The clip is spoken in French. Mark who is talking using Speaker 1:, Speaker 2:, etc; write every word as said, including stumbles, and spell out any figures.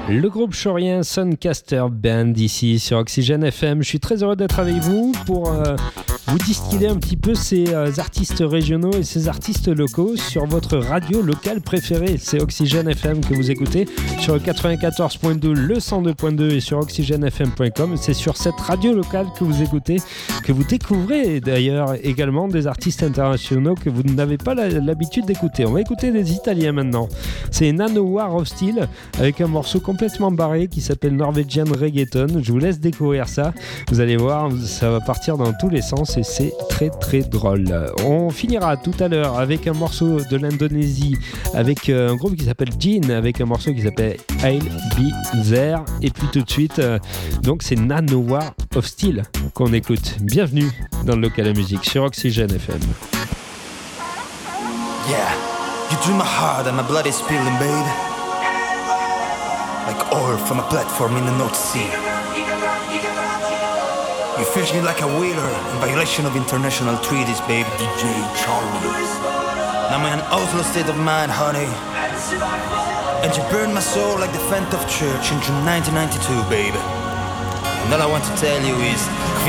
Speaker 1: Le groupe chorien Suncaster Band ici sur Oxygène F M. Je suis très heureux d'être avec vous pour euh, vous distiller un petit peu ces euh, artistes régionaux et ces artistes locaux sur votre radio locale préférée. C'est Oxygène F M que vous écoutez sur le quatre-vingt-quatorze point deux, le cent deux point deux et sur oxygène f m point com. C'est sur cette radio locale que vous écoutez, que vous découvrez d'ailleurs également des artistes internationaux que vous n'avez pas la, l'habitude d'écouter. On va écouter des Italiens maintenant. C'est Nanowar of Steel avec un morceau complètement barré qui s'appelle Norwegian Reggaeton. Je vous laisse découvrir ça. Vous allez voir, ça va partir dans tous les sens et c'est très très drôle. On finira tout à l'heure avec un morceau de l'Indonésie avec un groupe qui s'appelle Jin avec un morceau qui s'appelle I'll Be There. Et puis tout de suite, euh, donc c'est Nanowar of Steel qu'on écoute. Bienvenue dans le local à musique sur Oxygène F M.
Speaker 2: Yeah, you drew my heart and my blood is spilling, babe. Like oil from a platform in the North Sea. You fish me like a whaler in violation of international treaties, babe. D J Charlie. Now I'm in an outlaw state of mind, honey. And you burned my soul like the Fentov Church in June nineteen ninety-two, babe. And all I want to tell you is,